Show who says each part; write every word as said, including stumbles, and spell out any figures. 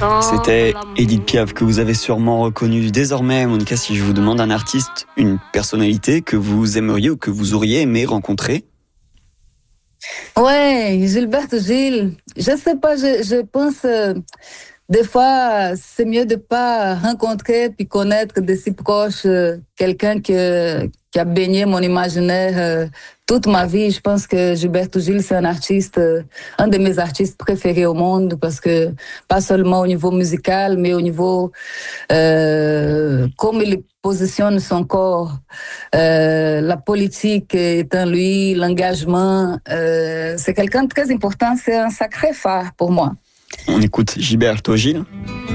Speaker 1: C'était Édith Piaf que vous avez sûrement reconnu. Désormais, Monica, si je vous demande un artiste, une personnalité que vous aimeriez ou que vous auriez aimé rencontrer?
Speaker 2: Ouais, Gilberto Gil. Je sais pas, je, je pense, euh, des fois, c'est mieux de pas rencontrer puis connaître de si proche euh, quelqu'un que, qui a baigné mon imaginaire euh, toute ma vie. Je pense que Gilberto Gil, c'est un artiste, euh, un de mes artistes préférés au monde parce que pas seulement au niveau musical, mais au niveau euh, comme il positionne son corps, euh, la politique est en lui, l'engagement. Euh, c'est quelqu'un de très important, c'est un sacré phare pour moi.
Speaker 1: On écoute Gilberto Gil.